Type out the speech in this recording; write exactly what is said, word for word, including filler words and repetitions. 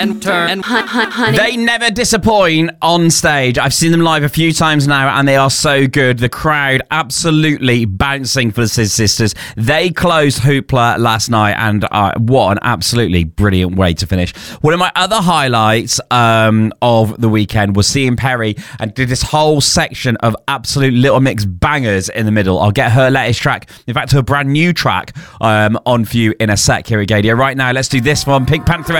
and turn and hun- hun- honey. They never disappoint on stage. I've seen them live a few times now, and they are so good. The crowd absolutely bouncing for the Sis Sisters. They closed Hoopla last night, and uh, what an absolutely brilliant way to finish. One of my other highlights um, of the weekend was seeing Perry and did this whole section of absolute Little Mix bangers in the middle. I'll get her latest track, in fact, her brand new track, um, on for you in a sec here at Gadio. Right now, let's do this one, Pink Panther.